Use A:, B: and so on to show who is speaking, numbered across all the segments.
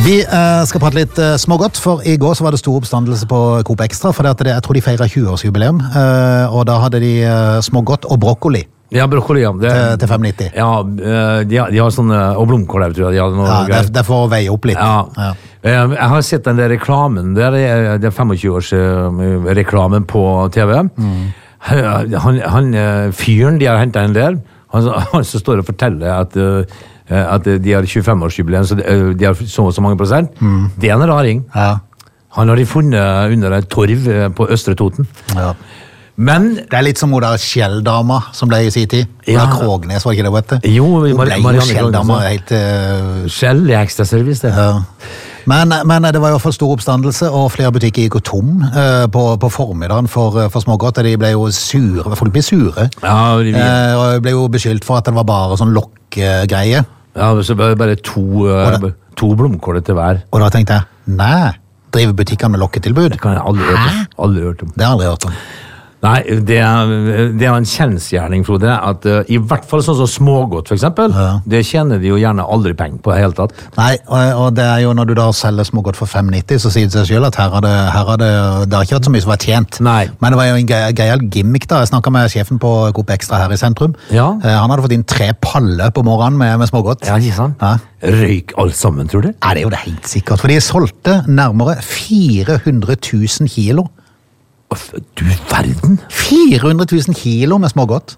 A: Vi skal prate litt smågodt, for i går så var det stor oppstandelse på Coop Extra, for jeg tror de feiret 20-årsjubileum, og da hadde de smågodt og brokkoli.
B: Ja, brokkoli, ja.
A: Til 5,90.
B: Ja, de har sånne, og blomkål, tror jeg.
A: Ja, det får veie opp litt.
B: Ja. Jeg har sett den der reklamen, det er 25-års reklamen på TV. Fyren de har hentet inn der, han som står og forteller at de har 25-årsjubileum, så de har så mange prosent. Det er en raring.
A: Ja.
B: Han har de funnet under et torv på Østre Toten.
A: Ja.
B: Men
A: det er litt som hun der Kjelldama som ble i sin tid. Ja. Krognes, var ikke det, vet du?
B: Jo,
A: hun ble jo Kjelldama helt...
B: Skjell i ekstraservice, det.
A: Ja. Men det var i hvert fall stor oppstandelse, og flere butikker gikk tom på formiddagen for smågodt. De ble jo sure, folk ble sure.
B: Ja,
A: og ble jo beskyldt for at det var bare sånn lokkgreie.
B: Ja, så bare to blomkåler til hver.
A: Og da tenkte jeg, nei, driver butikkene med lokketilbud?
B: Det kan jeg aldri hørt om.
A: Det har jeg aldri hørt om.
B: Nei, det er en kjensgjerning, Frode, at i hvert fall sånn som smågodt, for eksempel, det tjener de jo gjerne aldri penger på helt tatt.
A: Nei, og det er jo når du da selger smågodt for 5,90, så sier det seg selv at her har det har ikke vært så mye som var tjent.
B: Nei.
A: Men det var jo en gøyal gimmick da. Jeg snakket med sjefen på Coop Extra her i sentrum.
B: Ja.
A: Han hadde fått inn 3 paller på morgenen med smågodt.
B: Ja, ikke sant?
A: Ja.
B: Røyk alt sammen, tror du?
A: Ja, det er jo det helt sikkert, for de solgte nærmere 400 000 kilo.
B: Du verden!
A: 400 000 kilo med smågodt.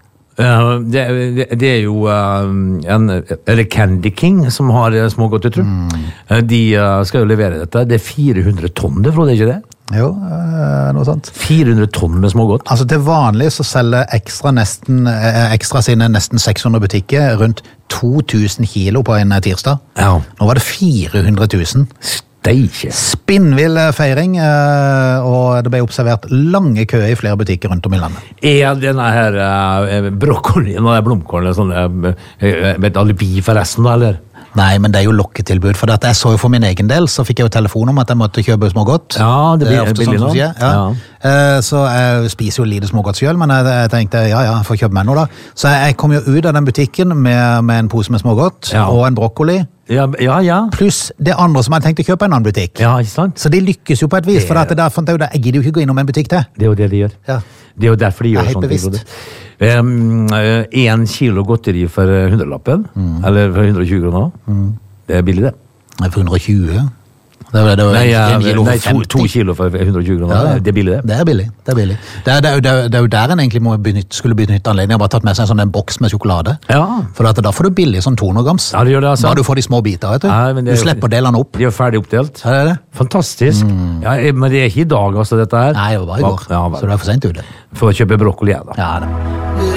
B: Det er jo eller Candy King som har smågodt, jeg tror. De skal jo levere dette. Det er 400 tonn, det, Frode, ikke det?
A: Jo, noe sånt.
B: 400 tonn med smågodt.
A: Altså til vanlig så selger Extra sine nesten 600 butikker rundt 2000 kilo på en tirsdag.
B: Ja.
A: Nå var det 400 000.
B: Steike.
A: Spinnvill feiring, og det ble observert lange køer i flere butikker rundt om i landet.
B: Er denne her brokkolien og blomkålen sånn et alibi forresten, da, eller?
A: Nei, men det er jo lokketilbud, for jeg så jo for min egen del, så fikk jeg jo telefon om at jeg måtte kjøpe smågodt.
B: Ja, det blir
A: ofte
B: billig
A: sånn som
B: nå.
A: sier. Ja. Så jeg spiser jo lite smågodt selv, men jeg tenkte, jeg får kjøpe meg noe da. Så jeg kom jo ut av den butikken med en pose med smågodt, og en brokkoli.
B: Ja.
A: Pluss det andre som jeg tenkte å kjøpe en annen butikk.
B: Ja, ikke sant?
A: Så de lykkes jo på et vis, for der fant jeg jo det. Jeg gidder jo ikke gå innom en butikk til.
B: Det er jo det de gjør.
A: Ja.
B: Det er jo derfor de gjør
A: sånn
B: ting. 1 kilo godteri for 100-lappen, eller for 120 kroner. Det er billig, det.
A: Nei, for 120. Nei,
B: 2 kilo for 120 kroner. Ja. Det er billig, det.
A: Det er billig. Det er jo der en egentlig skulle benytte anledningen. Jeg har bare tatt med seg en boks med sjokolade.
B: Ja.
A: For da får du billig sånn 200 grams.
B: Ja, det gjør det, altså.
A: Bare du får de små biter, vet du.
B: Ja,
A: du slipper å dele den opp.
B: De er ferdig oppdelt.
A: Ja, det er det.
B: Fantastisk. Ja, men det er ikke i dag, altså, dette her.
A: Nei, det var i går. Så det er for sent ute.
B: For å kjøpe brokkoli, da.
A: Ja, det.